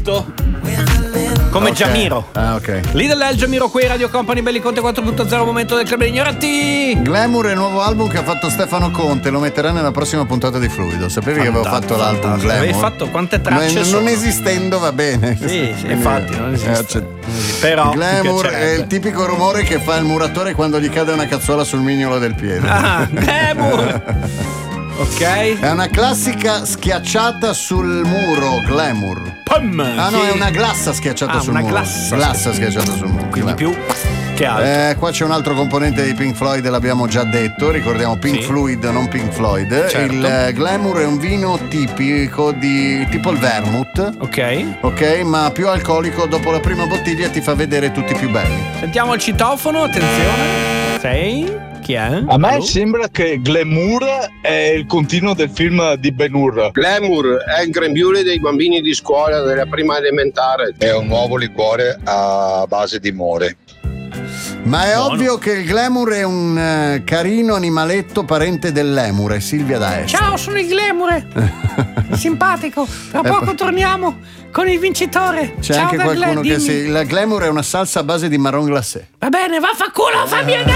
Come Giamiro. Ah, ok. Lidl El Giamiro qui, Radio Company, Belli Conte 4.0, momento del club degli ignoranti. Glamour è il nuovo album che ha fatto Stefano Conte, lo metterà nella prossima puntata di Fluido. Sapevi che avevo fatto l'album Glamour? Avevi fatto quante tracce non esistendo va bene. Sì, infatti non esiste. Però Glamour è il tipico rumore che fa il muratore quando gli cade una cazzuola sul mignolo del piede. Ah, Glamour. Ok. È una classica schiacciata sul muro, Glamour. Pum, ah no, è una glassa schiacciata sul muro. Glassa schiacciata sul muro. Quindi più che altro. Qua c'è un altro componente di Pink Floyd, l'abbiamo già detto, ricordiamo Pink Floyd, non Pink Floyd. Certo. Il Glamour è un vino tipico di tipo il vermouth. Ok, ma più alcolico. Dopo la prima bottiglia ti fa vedere tutti più belli. Sentiamo il citofono, attenzione. 6. Chi è? A me sembra che Glamour è il continuo del film di Ben-Hur. Glamour è il grembiule dei bambini di scuola della prima elementare. È un nuovo liquore a base di more. Ma è ovvio che il Glamour è un carino animaletto parente del lemure, Silvia da Est. Ciao, sono il Glamour. Simpatico. Tra poco torniamo con il vincitore. C'è Ciao anche qualcuno che sì. Il Glamour è una salsa a base di marron glacé. Va bene, vaffanculo, fammi